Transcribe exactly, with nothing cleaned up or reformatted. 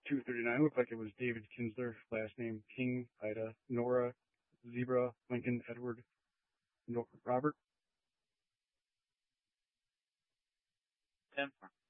two thirty-nine looked like it was David Kinsler, last name King, Ida, Nora, Zebra, Lincoln, Edward, Nor- Robert. ten.